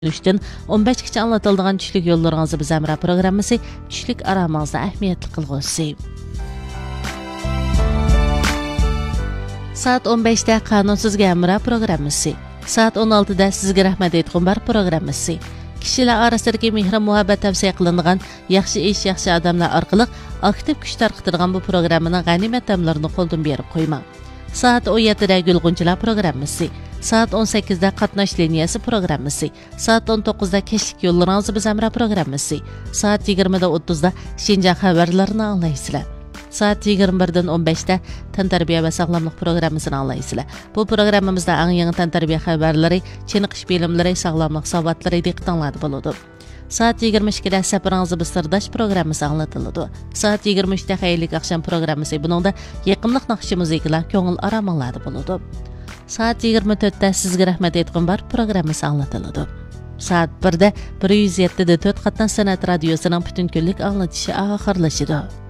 3'ten 15gacha anlatıldıgan tushlik yo'llaringizni biz amra programmasi tushlik aramingizda ahamiyatli qilg'usi. Saat 15'da Qanunsizga amra programmasi. Saat 16'da Sizga rahmat aytqum bar programmasi. Kishilar orasidagi mehr muhabbat tavsiya qilinadigan yaxshi ish, yaxshi odamlar orqali aktiv kuch tarqatadigan bu programmaning g'animat tamlarini qo'ldan berib qo'ymang. Saat 17'da Gulg'unchilar programmasi. Saat 18'da Qatnash liniyasi programmasi. Saat 19'da Kechlik yo'llaringizni biz amra programmasi. Saat 20'da 30'da Shinjan xabarlarini anglaysizlar. Saat 21'dan 15'da Tantarbiya va sog'lomlik programmasini anglaysizlar. Bu programmamizda eng yangi tantarbiya xabarlari, chiniqish bilimlari, sog'lomlik savotlari diqqatingizda bo'ladi. Saat 22'da Safaringizni biz sirdash programmasi anglatiladi. Saat 23'da Xayrlik axşam programmasi. Buningda yaqinlik naqshi muzikalar ko'ngil araminglarda bo'ladi. Saat 24'da Sizga rahmat aytqum bar programmasi anglatiladi. Saat 1'da 107.4 Qatnash san'at radiosining butun kunlik anglatishi oxirlashadi.